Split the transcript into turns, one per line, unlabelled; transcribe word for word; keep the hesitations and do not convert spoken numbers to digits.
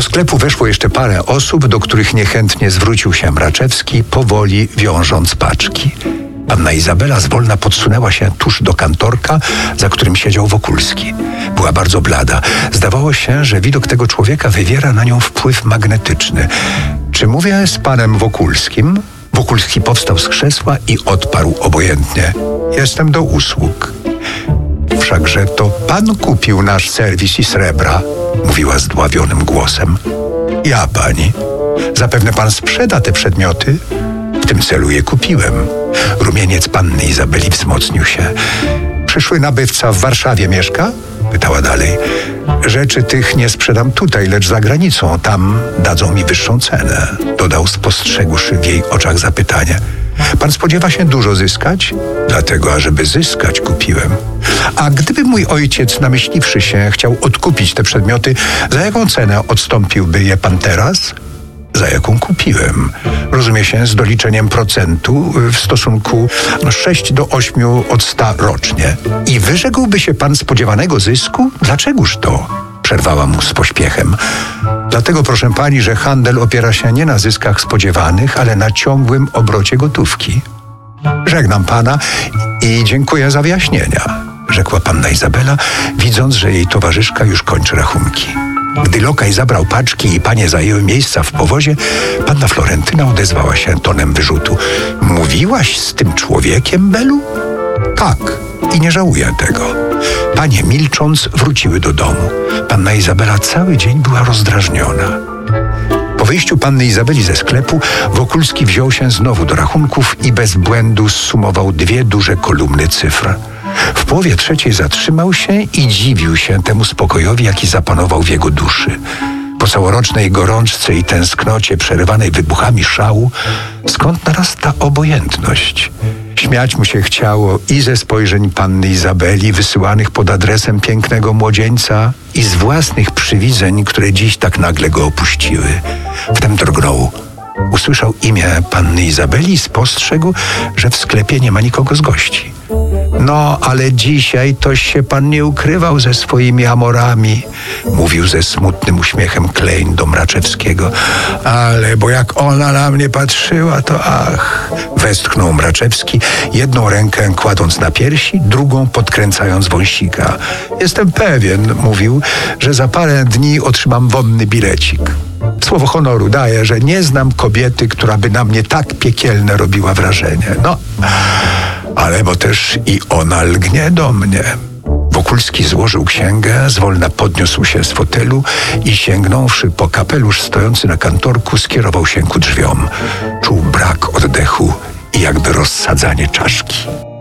sklepu weszło jeszcze parę osób, do których niechętnie zwrócił się Mraczewski, powoli wiążąc paczki. Panna Izabela zwolna podsunęła się tuż do kantorka, za którym siedział Wokulski. Była bardzo blada. Zdawało się, że widok tego człowieka wywiera na nią wpływ magnetyczny. Czy mówię z panem Wokulskim? Wokulski powstał z krzesła i odparł obojętnie. Jestem do usług. Wszakże to pan kupił nasz serwis i srebra, mówiła zdławionym głosem. Ja pani. Zapewne pan sprzeda te przedmioty? W tym celu je kupiłem. Rumieniec panny Izabeli wzmocnił się. Przyszły nabywca w Warszawie mieszka? Pytała dalej. Rzeczy tych nie sprzedam tutaj, lecz za granicą. Tam dadzą mi wyższą cenę. Dodał, spostrzegłszy w jej oczach zapytanie. Pan spodziewa się dużo zyskać? Dlatego, ażeby zyskać, kupiłem. A gdyby mój ojciec, namyśliwszy się, chciał odkupić te przedmioty, za jaką cenę odstąpiłby je pan teraz? Za jaką kupiłem. Rozumie się, z doliczeniem procentu w stosunku sześć do ośmiu od sta rocznie. I wyrzekłby się pan spodziewanego zysku? Dlaczegoż to? Przerwała mu z pośpiechem. Dlatego, proszę pani, że handel opiera się nie na zyskach spodziewanych, ale na ciągłym obrocie gotówki. Żegnam pana i dziękuję za wyjaśnienia, rzekła panna Izabela, widząc, że jej towarzyszka już kończy rachunki. Gdy lokaj zabrał paczki i panie zajęły miejsca w powozie, panna Florentyna odezwała się tonem wyrzutu. Mówiłaś z tym człowiekiem, Belu? Tak, i nie żałuję tego. Panie milcząc wróciły do domu. Panna Izabela cały dzień była rozdrażniona. Po wyjściu panny Izabeli ze sklepu Wokulski wziął się znowu do rachunków i bez błędu zsumował dwie duże kolumny cyfr. W połowie trzeciej zatrzymał się i dziwił się temu spokojowi, jaki zapanował w jego duszy. Po całorocznej gorączce i tęsknocie przerywanej wybuchami szału, skąd naraz ta obojętność? Śmiać mu się chciało i ze spojrzeń panny Izabeli wysyłanych pod adresem pięknego młodzieńca i z własnych przywidzeń, które dziś tak nagle go opuściły. Wtem drgnął. Usłyszał imię panny Izabeli i spostrzegł, że w sklepie nie ma nikogo z gości. No, ale dzisiaj toś się pan nie ukrywał ze swoimi amorami, mówił ze smutnym uśmiechem Klein do Mraczewskiego. Ale bo jak ona na mnie patrzyła, to ach, westchnął Mraczewski, jedną rękę kładąc na piersi, drugą podkręcając wąsika. Jestem pewien, mówił, że za parę dni otrzymam wonny bilecik. Słowo honoru daję, że nie znam kobiety, która by na mnie tak piekielne robiła wrażenie. No, ale bo też i ona lgnie do mnie. Wokulski złożył księgę, zwolna podniósł się z fotelu i sięgnąwszy po kapelusz stojący na kantorku, skierował się ku drzwiom. Czuł brak oddechu i jakby rozsadzanie czaszki.